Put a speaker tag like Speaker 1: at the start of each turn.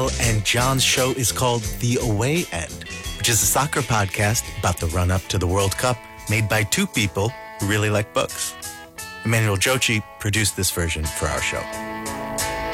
Speaker 1: And John's show is called The Away End, which is a soccer podcast about the run-up to the World Cup made by two people who really like books. Emmanuel Jochi produced this version for our show.